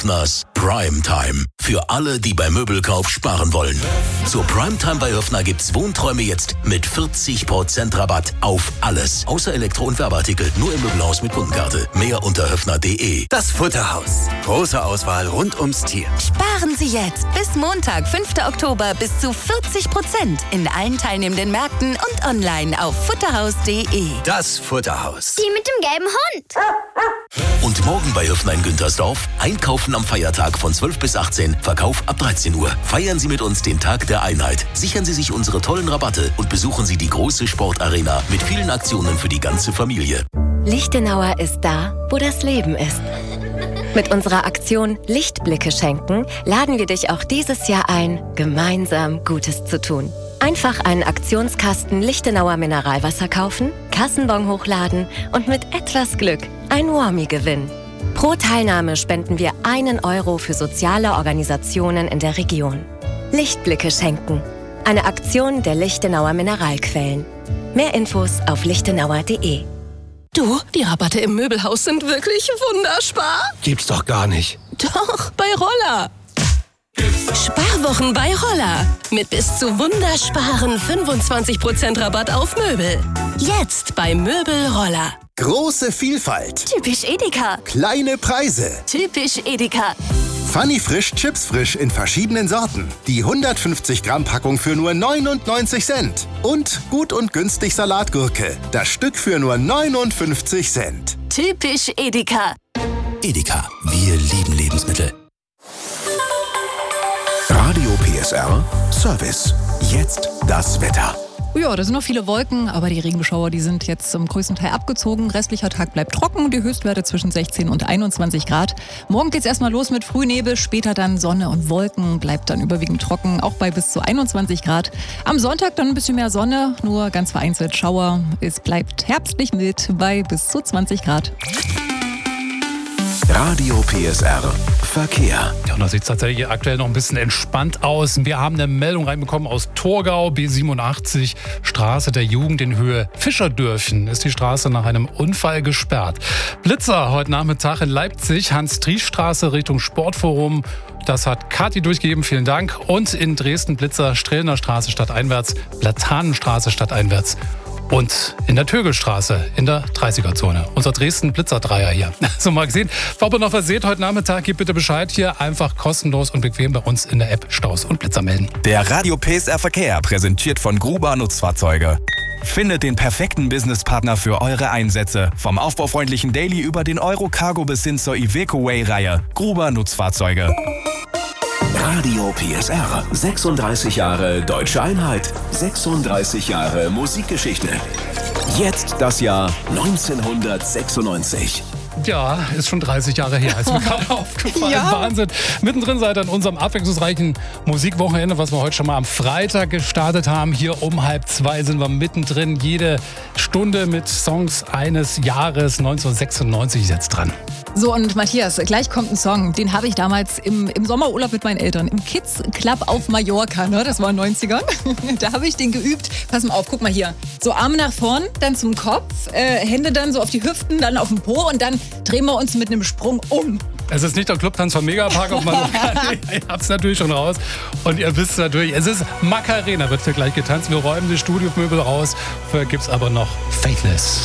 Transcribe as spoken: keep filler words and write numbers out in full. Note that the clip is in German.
Höfners Primetime. Für alle, die beim Möbelkauf sparen wollen. Zur Primetime bei Höfner gibt's Wohnträume jetzt mit vierzig Prozent Rabatt auf alles. Außer Elektro- und Werbeartikel. Nur im Möbelhaus mit Kundenkarte. Mehr unter höfner punkt de. Das Futterhaus. Große Auswahl rund ums Tier. Sparen Sie jetzt bis Montag, fünften Oktober bis zu vierzig Prozent in allen teilnehmenden Märkten und online auf futterhaus punkt de. Das Futterhaus. Die mit dem gelben Hund. Und morgen bei Höfner in Güntersdorf. Einkaufen am Feiertag von zwölf bis achtzehn. Verkauf ab dreizehn Uhr. Feiern Sie mit uns den Tag der Einheit. Sichern Sie sich unsere tollen Rabatte und besuchen Sie die große Sportarena mit vielen Aktionen für die ganze Familie. Lichtenauer ist da, wo das Leben ist. Mit unserer Aktion Lichtblicke schenken laden wir dich auch dieses Jahr ein, gemeinsam Gutes zu tun. Einfach einen Aktionskasten Lichtenauer Mineralwasser kaufen, Kassenbon hochladen und mit etwas Glück ein Warmie gewinnen. Pro Teilnahme spenden wir einen Euro für soziale Organisationen in der Region. Lichtblicke schenken. Eine Aktion der Lichtenauer Mineralquellen. Mehr Infos auf lichtenauer punkt de. Du, die Rabatte im Möbelhaus sind wirklich wunderspar. Gibt's doch gar nicht. Doch, bei Roller. Sparwochen bei Roller. Mit bis zu wundersparen fünfundzwanzig Prozent Rabatt auf Möbel. Jetzt bei Möbel Roller. Große Vielfalt. Typisch Edeka. Kleine Preise. Typisch Edeka. Funny Frisch Chips Frisch in verschiedenen Sorten. Die hundertfünfzig Gramm Packung für nur neunundneunzig Cent. Und gut und günstig Salatgurke. Das Stück für nur neunundfünfzig Cent. Typisch Edeka. Edeka. Wir lieben Lebensmittel. Radio P S R Service. Jetzt das Wetter. Ja, da sind noch viele Wolken, aber die Regenschauer, die sind jetzt zum größten Teil abgezogen. Restlicher Tag bleibt trocken, die Höchstwerte zwischen sechzehn und einundzwanzig Grad. Morgen geht's erstmal los mit Frühnebel, später dann Sonne und Wolken, bleibt dann überwiegend trocken, auch bei bis zu einundzwanzig Grad. Am Sonntag dann ein bisschen mehr Sonne, nur ganz vereinzelt Schauer. Es bleibt herbstlich mild bei bis zu zwanzig Grad. Radio P S R Verkehr. Ja, und da sieht es tatsächlich aktuell noch ein bisschen entspannt aus. Wir haben eine Meldung reinbekommen aus Torgau, B siebenundachtzig, Straße der Jugend in Höhe Fischerdörfchen. Ist die Straße nach einem Unfall gesperrt. Blitzer heute Nachmittag in Leipzig, Hans-Triesch-Straße Richtung Sportforum. Das hat Kathi durchgegeben, vielen Dank. Und in Dresden Blitzer Strehlner Straße stadteinwärts, Platanenstraße stadteinwärts. Und in der Tögelstraße in der dreißiger-Zone. Unser Dresden-Blitzer-Dreier hier. So, mal gesehen. Ob ihr noch was seht heute Nachmittag, gebt bitte Bescheid hier. Einfach kostenlos und bequem bei uns in der App Staus und Blitzer melden. Der Radio P S R Verkehr, präsentiert von Gruber Nutzfahrzeuge. Findet den perfekten Businesspartner für eure Einsätze. Vom aufbaufreundlichen Daily über den Euro-Cargo bis hin zur Iveco Way-Reihe. Gruber Nutzfahrzeuge. Radio P S R. sechsunddreißig Jahre Deutsche Einheit. sechsunddreißig Jahre Musikgeschichte. Jetzt das Jahr neunzehnhundertsechsundneunzig. Ja, ist schon dreißig Jahre her. Ist mir gerade aufgefallen. Ja. Wahnsinn. Mittendrin seid ihr in unserem abwechslungsreichen Musikwochenende, was wir heute schon mal am Freitag gestartet haben. Hier um halb zwei sind wir mittendrin. Jede Stunde mit Songs eines Jahres. neunzehnhundertsechsundneunzig ist jetzt dran. So, und Matthias, gleich kommt ein Song, den habe ich damals im, im Sommerurlaub mit meinen Eltern, im Kids Club auf Mallorca, ne? Das war in den neunzigern. Da habe ich den geübt. Pass mal auf, guck mal hier. So Arme nach vorn, dann zum Kopf, äh, Hände dann so auf die Hüften, dann auf den Po und dann drehen wir uns mit einem Sprung um. Es ist nicht der Clubtanz vom Megapark auf Mallorca. Ihr habt es natürlich schon raus. Und ihr wisst natürlich, es ist Macarena, wird für gleich getanzt. Wir räumen die Studiomöbel raus. Vorher gibt es aber noch Faithless.